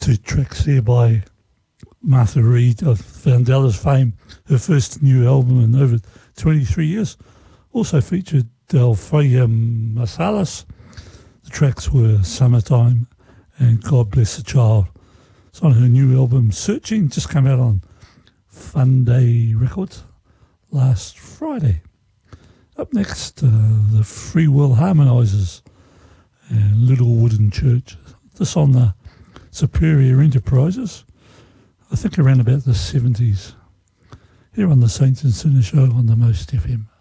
Two tracks there by Martha Reed of Vandellas fame, her first new album in over 23 years. Also featured Alfreya Marsalis. The tracks were Summertime and God Bless the Child. It's on her new album Searching, just came out on Fun Day Records last Friday. Up next, the Free Will Harmonizers and Little Wooden Church. This on the Superior Enterprises, I think around about the 70s. Here on the Saints and Sinners show on the Most FM.